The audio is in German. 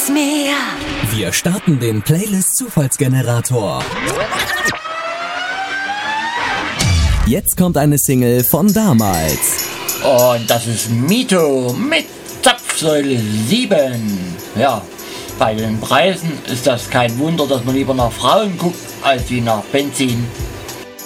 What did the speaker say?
gibt's mehr. Wir starten den Playlist-Zufallsgenerator. Jetzt kommt eine Single von damals. Und das ist Mito mit Zapfsäule 7. Ja, bei den Preisen ist das kein Wunder, dass man lieber nach Frauen guckt, als wie nach Benzin.